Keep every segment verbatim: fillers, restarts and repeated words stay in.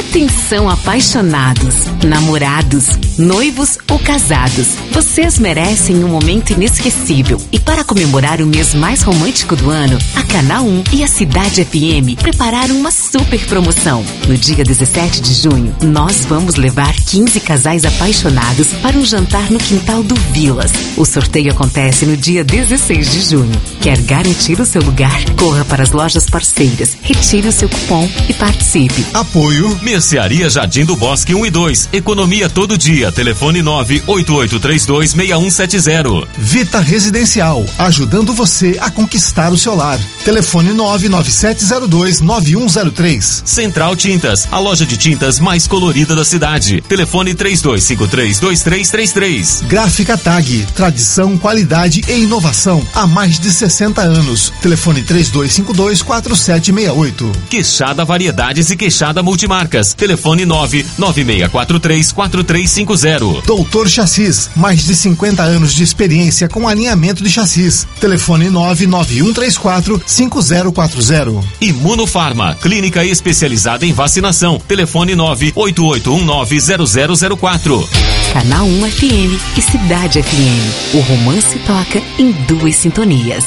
Atenção apaixonados, namorados, noivos ou casados. Vocês merecem um momento inesquecível. E para comemorar o mês mais romântico do ano, a Canal um e a Cidade F M prepararam uma super promoção. No dia dezessete de junho, nós vamos levar quinze casais apaixonados para um jantar no quintal do Vilas. O sorteio acontece no dia dezesseis de junho. Quer garantir o seu lugar? Corra para as lojas parceiras, retire o seu cupom e participe. Apoio Mercearia Jardim do Bosque um e dois. Economia todo dia. Telefone nove oito oito três dois seis um sete zero. Vita Residencial, ajudando você a conquistar o seu lar. Telefone nove nove sete zero dois nove um zero três. Central Tintas, a loja de tintas mais colorida da cidade. Telefone três dois cinco três dois três três três. Gráfica Tag, tradição, qualidade e inovação há mais de sessenta anos. Telefone três dois cinco dois quatro sete seis oito. Queixada Variedades e Queixada Multimarcas. Telefone nove nove seis quatro três quatro três cinco zero. Doutor Chassis, mais de cinquenta anos de experiência com alinhamento de chassis. Telefone nove nove um três quatro cinco zero quatro zero. Imunofarma, clínica especializada em vacinação. Telefone nove oito oito um nove zero zero zero quatro. Canal um F M e Cidade F M. O romance toca em duas sintonias.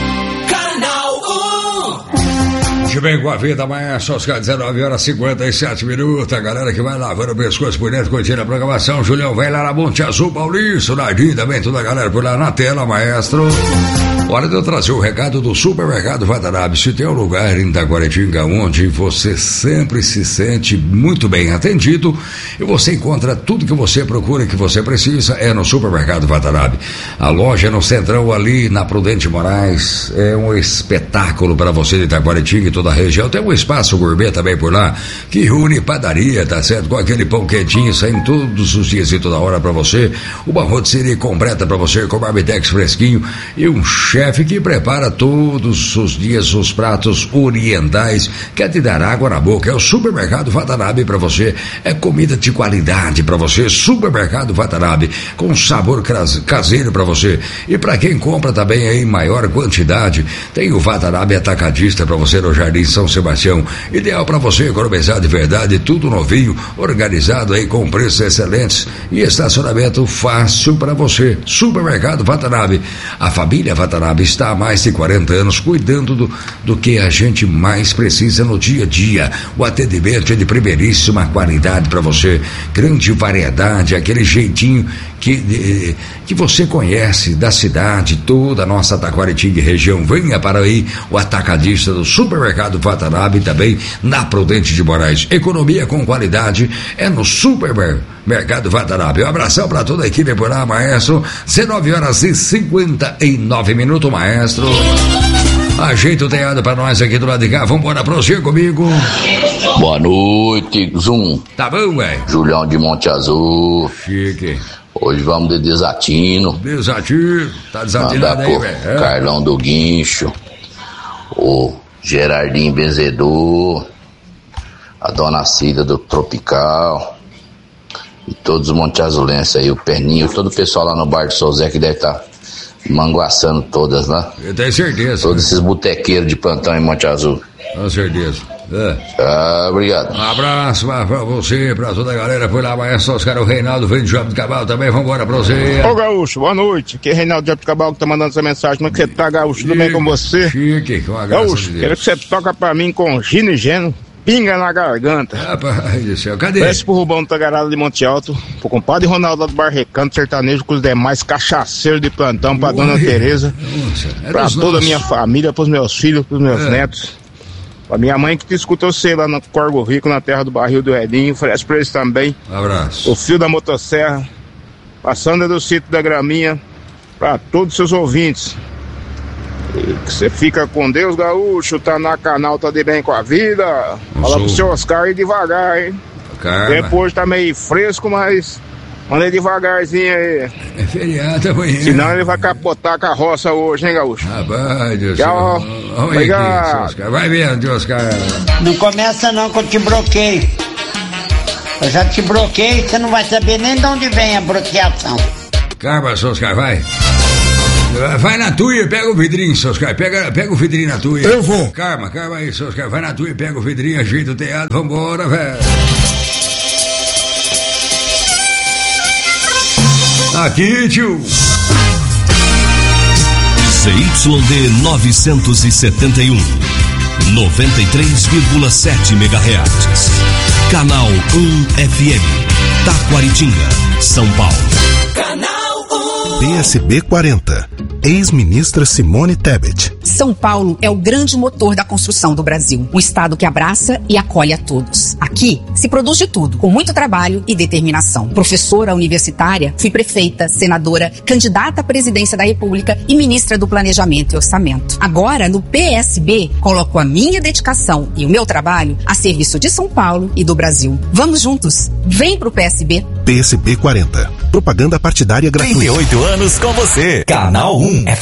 De bem com a vida, amanhã só às dezenove horas e cinquenta e sete minutos. A galera que vai lavando o pescoço por dentro, curtindo a programação. Julião vai lá na Monte Azul, Paulista, Nardim, também toda a galera por lá na tela, maestro. Hora de eu trazer o recado do Supermercado Watanabe. Se tem um lugar em Taquaritinga onde você sempre se sente muito bem atendido e você encontra tudo que você procura e que você precisa, é no Supermercado Watanabe. A loja é no centrão ali na Prudente Moraes, é um espetáculo para você de Taquaritinga e toda a região. Tem um espaço gourmet também por lá que reúne padaria, tá certo? Com aquele pão quentinho saindo todos os dias e toda hora para você, uma rotisserie completa para você com barbitex fresquinho e um chefe que prepara todos os dias os pratos orientais, quer te dar água na boca. É o Supermercado Watanabe para você, é comida de qualidade para você. Supermercado Watanabe, com sabor caseiro para você. E para quem compra também em maior quantidade, tem o Watanabe Atacadista para você no Jardim São Sebastião, ideal para você economizar de verdade, tudo novinho, organizado aí com preços excelentes e estacionamento fácil para você. Supermercado Watanabe, a família Watanabe está há mais de quarenta anos cuidando do, do que a gente mais precisa no dia a dia. O atendimento é de primeiríssima qualidade para você, grande variedade, aquele jeitinho que, que você conhece da cidade, toda a nossa Taquaritinga região. Venha para aí o atacadista do Supermercado Watanabe, também na Prudente de Moraes. Economia com qualidade é no Supermercado Watanabe. Um abração para toda a equipe por lá, maestro. dezenove horas e cinquenta e nove minutos, maestro. Ajeita o teado pra nós aqui do lado de cá. Vambora, prosseguir comigo. Boa noite, Zoom. Tá bom, velho? Julião de Monte Azul. Chique. Hoje vamos de desatino. Desatino. Tá desatinado aí, velho. Carlão do Guincho. O Gerardinho Benzedor. A Dona Cida do Tropical. E todos os Monte Azulenses aí. O Perninho, todo o pessoal lá no bar do Sozé que deve estar manguaçando todas lá. Eu tenho certeza. Todos esses botequeiros de plantão em Monte Azul. Com certeza. É. Ah, obrigado. Um abraço pra, pra você, pra toda a galera. Foi lá, maestro Oscar, o Reinaldo vem de Job de Cabal também. Vambora pra você. Ô, Gaúcho, boa noite. Aqui é Reinaldo de Job de Cabal que tá mandando essa mensagem. Como é que você tá, Gaúcho? Tudo bem com você? Chique, com a graça Gaúcho, de Deus. quero que você toca pra mim com gino e geno. Pinga na garganta. Rapaz do céu, cadê? Desce pro Rubão do Tagarada de Monte Alto, pro compadre Ronaldo lá do Bar Recanto, sertanejo com os demais cachaceiros de plantão, pra Dona Oi. Tereza, Nossa, pra toda nossos. a minha família, pros meus filhos, pros meus É. netos, pra minha mãe que te escutou você lá no Corgo Rico, na terra do barril do Edinho, oferece pra eles também. Um abraço. O fio da motosserra, a Sandra do Sítio da Graminha, pra todos os seus ouvintes. E que você fica com Deus, Gaúcho, tá na canal, tá de bem com a vida. Fala sou. pro seu Oscar ir devagar, hein? Karma. Depois tá meio fresco, mas manda ele devagarzinho aí. É feriado amanhã. Senão ele vai capotar a carroça hoje, hein, Gaúcho? Rapaz do Tchau. céu. Olha Obrigado. aqui, seu Oscar. Vai vendo, Oscar. Não começa não que eu te bloqueio. Eu já te bloqueei, você não vai saber nem de onde vem a bloqueação. Calma, seu Oscar, vai. Vai na tua e pega o vidrinho, seu Oscar. Pega, pega o vidrinho na tua. Eu vou. Calma, calma aí, seu Oscar. Vai na tua e pega o vidrinho, ajeita o teatro. Vambora, velho. Aqui, tio. C Y D novecentos e setenta e um, noventa e três vírgula sete megahertz. Canal um F M, Taquaritinga, São Paulo. P S B quarenta. Ex-ministra Simone Tebet. São Paulo é o grande motor da construção do Brasil. Um estado que abraça e acolhe a todos. Aqui se produz de tudo, com muito trabalho e determinação. Professora universitária, fui prefeita, senadora, candidata à presidência da República e ministra do Planejamento e Orçamento. Agora, no P S B, coloco a minha dedicação e o meu trabalho a serviço de São Paulo e do Brasil. Vamos juntos. Vem pro P S B. P S B quarenta. Propaganda partidária gratuita. trinta e oito anos com você. Canal um.